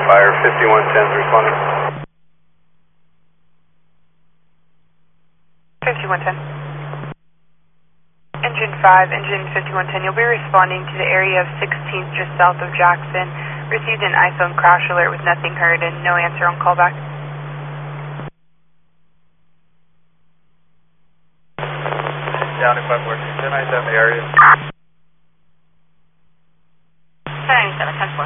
Fire 5110 responding. 5110. Engine 5, engine 5110, you'll be responding to the area of 16th just south of Jackson. Received an iPhone crash alert with nothing heard and no answer on callback. Down if I'm working. 1097 the area. 1097, 10